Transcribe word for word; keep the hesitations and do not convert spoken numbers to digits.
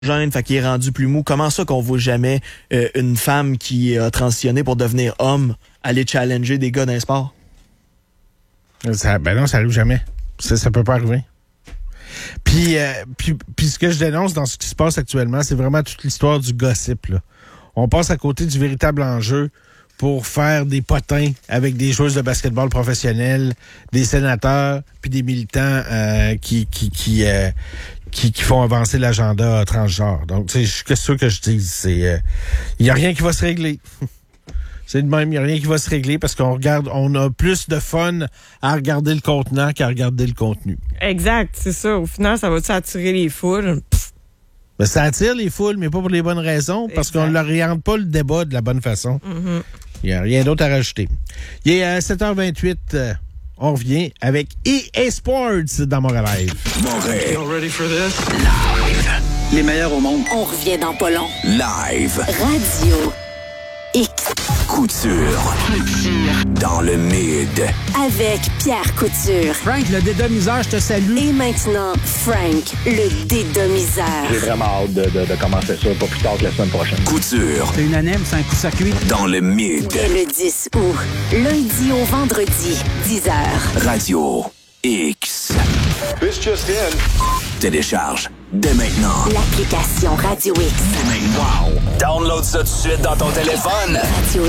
gène, fait qu'il est rendu plus mou. Comment ça qu'on voit jamais euh, une femme qui a transitionné pour devenir homme aller challenger des gars d'un sport? Ça, ben non, ça arrive jamais. Ça, ça peut pas arriver. Puis, euh, puis, puis ce que je dénonce dans ce qui se passe actuellement, c'est vraiment toute l'histoire du gossip, là. On passe à côté du véritable enjeu pour faire des potins avec des joueuses de basketball professionnels, des sénateurs, puis des militants euh, qui qui qui, euh, qui qui font avancer l'agenda transgenre. Donc, tu sais, qu'est-ce que je dis? C'est, il euh, y a rien qui va se régler. C'est de même, il y a rien qui va se régler parce qu'on regarde, on a plus de fun à regarder le contenant qu'à regarder le contenu. Exact, c'est ça. Au final, ça va-tu attirer les foules? Pff. Ben, ça attire les foules, mais pas pour les bonnes raisons, parce exact. Qu'on ne l'oriente pas le débat de la bonne façon. Mm-hmm. Il n'y a rien d'autre à rajouter. Il est à sept heures vingt-huit. Euh, on revient avec E A Sports dans Montréal Live. Montréal. You ready for this? Live. Les meilleurs au monde. On revient dans pas long. Live. Radio X. Couture. Couture. Dans le mid. Avec Pierre Couture. Frank, le dédomiseur, je te salue. Et maintenant, Frank, le dédomiseur. J'ai vraiment hâte de, de, de commencer ça, pas plus tard que la semaine prochaine. Couture. C'est unanime, c'est un coup de circuit. Dans le mid. Dès le dix août. Lundi au vendredi, dix heures. Radio X. This just in. Télécharge dès maintenant l'application Radio X. Wow! Download ça tout de suite dans ton téléphone. Radio